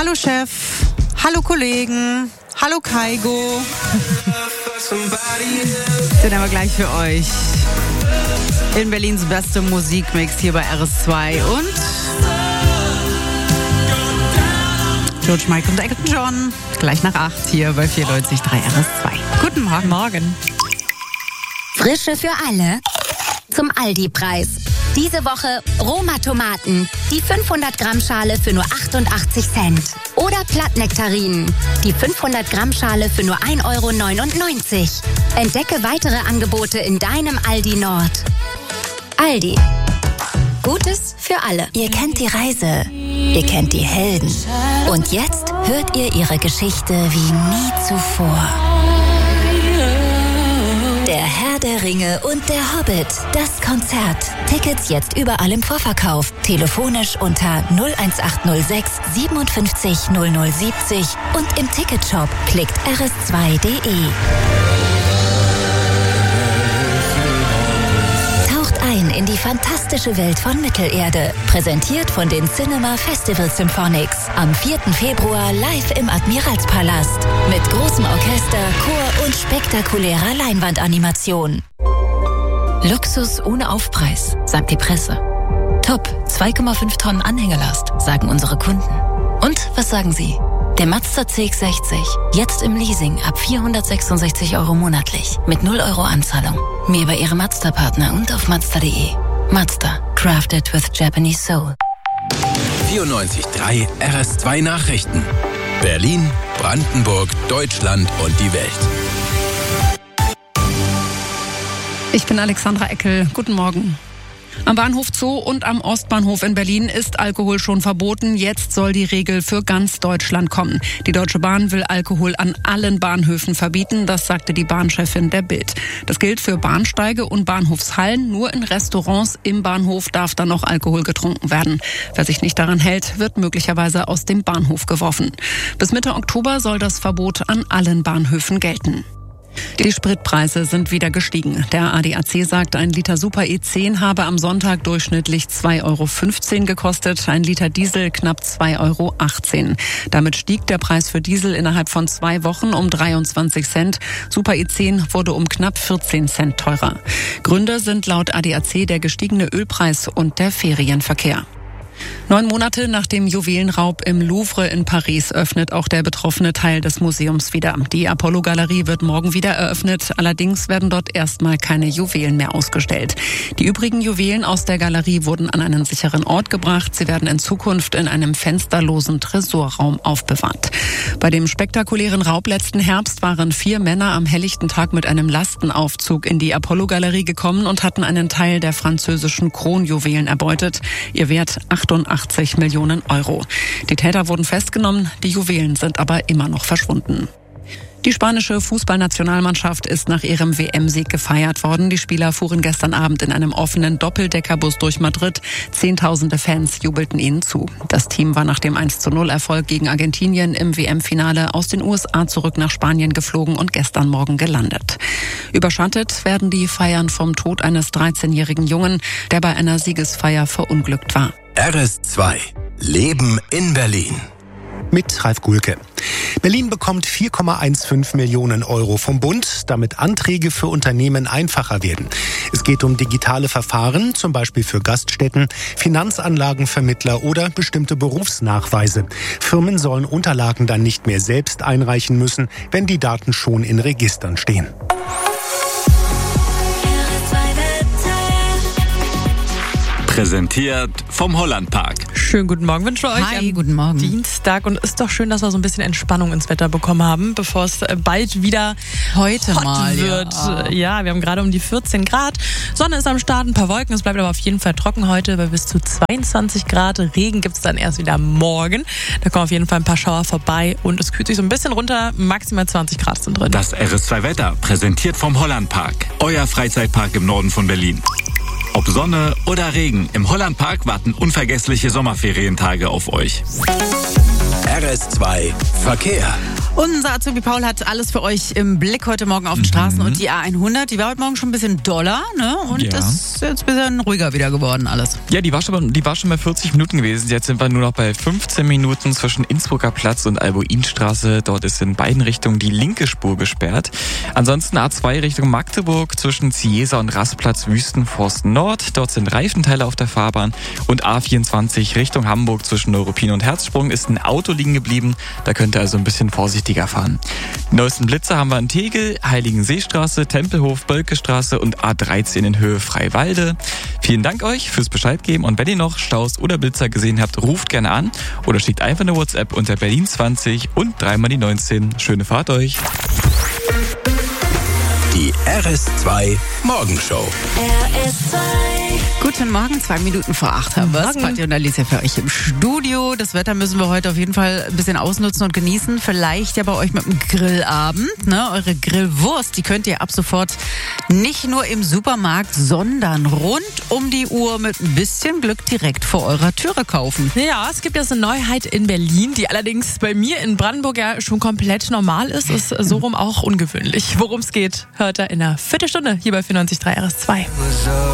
Hallo Chef, hallo Kollegen, hallo Kaigo. Sind aber gleich für euch in Berlins beste Musikmix hier bei RS2 und George Michael und Elton John. Gleich nach 8 hier bei 94.3 RS2. Guten Morgen. Morgen. Frische für alle zum Aldi-Preis. Diese Woche Roma-Tomaten, die 500-Gramm-Schale für nur 88 Cent. Oder Plattnektarinen, die 500-Gramm-Schale für nur 1,99 Euro. Entdecke weitere Angebote in deinem Aldi Nord. Aldi. Gutes für alle. Ihr kennt die Reise. Ihr kennt die Helden. Und jetzt hört ihr ihre Geschichte wie nie zuvor. Der Herr der Ringe und der Hobbit. Das Konzert. Tickets jetzt überall im Vorverkauf. Telefonisch unter 01806 57 0070 und im Ticketshop. Klickt rs2.de. Taucht ein in die fantastische Welt von Mittelerde. Präsentiert von den Cinema Festival Symphonics. Am 4. Februar live im Admiralspalast. Mit großem Orchester, Chor und spektakulärer Leinwandanimation. Luxus ohne Aufpreis, sagt die Presse. Top, 2,5 Tonnen Anhängelast, sagen unsere Kunden. Und was sagen Sie? Der Mazda CX-60, jetzt im Leasing ab 466 € monatlich, mit 0 € Anzahlung. Mehr bei Ihrem Mazda-Partner und auf Mazda.de. Mazda, crafted with Japanese soul. 94.3 RS2 Nachrichten. Berlin, Brandenburg, Deutschland und die Welt. Ich bin Alexandra Eckel. Guten Morgen. Am Bahnhof Zoo und am Ostbahnhof in Berlin ist Alkohol schon verboten. Jetzt soll die Regel für ganz Deutschland kommen. Die Deutsche Bahn will Alkohol an allen Bahnhöfen verbieten. Das sagte die Bahnchefin der Bild. Das gilt für Bahnsteige und Bahnhofshallen. Nur in Restaurants im Bahnhof darf dann noch Alkohol getrunken werden. Wer sich nicht daran hält, wird möglicherweise aus dem Bahnhof geworfen. Bis Mitte Oktober soll das Verbot an allen Bahnhöfen gelten. Die Spritpreise sind wieder gestiegen. Der ADAC sagt, ein Liter Super E10 habe am Sonntag durchschnittlich 2,15 € gekostet, ein Liter Diesel knapp 2,18 €. Damit stieg der Preis für Diesel innerhalb von 2 Wochen um 23 Cent. Super E10 wurde um knapp 14 Cent teurer. Gründe sind laut ADAC der gestiegene Ölpreis und der Ferienverkehr. 9 Monate nach dem Juwelenraub im Louvre in Paris öffnet auch der betroffene Teil des Museums wieder. Die Apollo-Galerie wird morgen wieder eröffnet. Allerdings werden dort erstmal keine Juwelen mehr ausgestellt. Die übrigen Juwelen aus der Galerie wurden an einen sicheren Ort gebracht. Sie werden in Zukunft in einem fensterlosen Tresorraum aufbewahrt. Bei dem spektakulären Raub letzten Herbst waren 4 Männer am helllichten Tag mit einem Lastenaufzug in die Apollo-Galerie gekommen und hatten einen Teil der französischen Kronjuwelen erbeutet. Ihr Wert 88 Millionen €. Die Täter wurden festgenommen, die Juwelen sind aber immer noch verschwunden. Die spanische Fußballnationalmannschaft ist nach ihrem WM-Sieg gefeiert worden. Die Spieler fuhren gestern Abend in einem offenen Doppeldeckerbus durch Madrid. Zehntausende Fans jubelten ihnen zu. Das Team war nach dem 1:0-Erfolg gegen Argentinien im WM-Finale aus den USA zurück nach Spanien geflogen und gestern Morgen gelandet. Überschattet werden die Feiern vom Tod eines 13-jährigen Jungen, der bei einer Siegesfeier verunglückt war. RS2 Leben in Berlin. Mit Ralf Gulke. Berlin bekommt 4,15 Millionen € vom Bund, damit Anträge für Unternehmen einfacher werden. Es geht um digitale Verfahren, zum Beispiel für Gaststätten, Finanzanlagenvermittler oder bestimmte Berufsnachweise. Firmen sollen Unterlagen dann nicht mehr selbst einreichen müssen, wenn die Daten schon in Registern stehen. Präsentiert vom Hollandpark. Schönen guten Morgen wünsche euch. Hi, guten Morgen. Dienstag und ist doch schön, dass wir so ein bisschen Entspannung ins Wetter bekommen haben, bevor es bald wieder Heute hot mal wird. Ja, wir haben gerade um die 14 Grad. Sonne ist am Start, ein paar Wolken. Es bleibt aber auf jeden Fall trocken heute bei bis zu 22 Grad. Regen gibt es dann erst wieder morgen. Da kommen auf jeden Fall ein paar Schauer vorbei und es kühlt sich so ein bisschen runter. Maximal 20 Grad sind drin. Das RS2 Wetter, präsentiert vom Hollandpark. Euer Freizeitpark im Norden von Berlin. Ob Sonne oder Regen, im Hollandpark warten unvergessliche Sommerferientage auf euch. RS2 Verkehr. Unser Azubi Paul hat alles für euch im Blick heute Morgen auf den Straßen und die A100, die war heute Morgen schon ein bisschen doller, ne? Und ist jetzt ein bisschen ruhiger wieder geworden alles. Ja, die war schon bei 40 Minuten gewesen. Jetzt sind wir nur noch bei 15 Minuten zwischen Innsbrucker Platz und Albuinstraße. Dort ist in beiden Richtungen die linke Spur gesperrt. Ansonsten A2 Richtung Magdeburg zwischen Ziesa und Rastplatz Wüstenforst Nord. Dort sind Reifenteile auf der Fahrbahn. Und A24 Richtung Hamburg zwischen Neuruppin und Herzsprung ist ein Auto liegen geblieben. Da könnt ihr also ein bisschen vorsichtiger fahren. Die neuesten Blitze haben wir in Tegel, Heiligenseestraße, Tempelhof, Bölkestraße und A13 in Höhe Freiwalde. Vielen Dank euch fürs Bescheid geben und wenn ihr noch Staus oder Blitzer gesehen habt, ruft gerne an oder schickt einfach eine WhatsApp unter Berlin 20 und 3 die 19. Schöne Fahrt euch. Die RS2 Morgenshow. RS2. Guten Morgen, 2 Minuten vor 8 haben wir es. Patti und Alicia für euch im Studio. Das Wetter müssen wir heute auf jeden Fall ein bisschen ausnutzen und genießen. Vielleicht ja bei euch mit dem Grillabend. Ne? Eure Grillwurst, die könnt ihr ab sofort nicht nur im Supermarkt, sondern rund um die Uhr mit ein bisschen Glück direkt vor eurer Türe kaufen. Ja, es gibt jetzt eine Neuheit in Berlin, die allerdings bei mir in Brandenburg ja schon komplett normal ist. Ist so rum auch ungewöhnlich. Worum es geht, hört ihr in einer Viertelstunde hier bei 94.3 RS2.